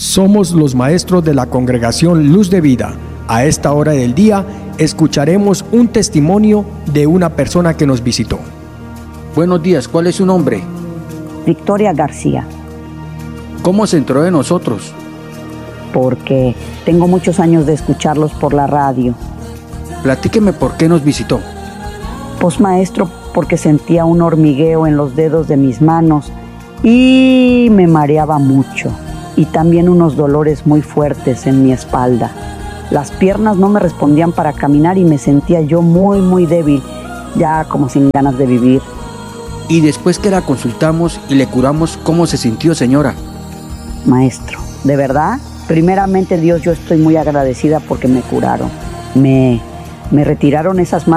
Somos los maestros de la congregación Luz de Vida. A esta hora del día escucharemos un testimonio de una persona que nos visitó. Buenos días, ¿cuál es su nombre? Victoria García. ¿Cómo se enteró de nosotros? Porque tengo muchos años de escucharlos por la radio. Platíqueme por qué nos visitó. Pues maestro, porque sentía un hormigueo en los dedos de mis manos y me mareaba mucho. Y también unos dolores muy fuertes en mi espalda. Las piernas no me respondían para caminar y me sentía yo muy débil, ya como sin ganas de vivir. Y después que la consultamos y le curamos, ¿cómo se sintió, señora? Maestro, de verdad, primeramente Dios, yo estoy muy agradecida porque me curaron. Me retiraron esas manos